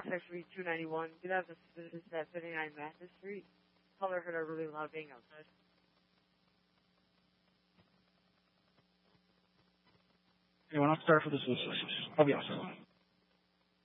It's actually 291. Get out of this is that 59 Mathis Street. Color heard a really loud bang outside. Anyone else start for this? I'll be awesome.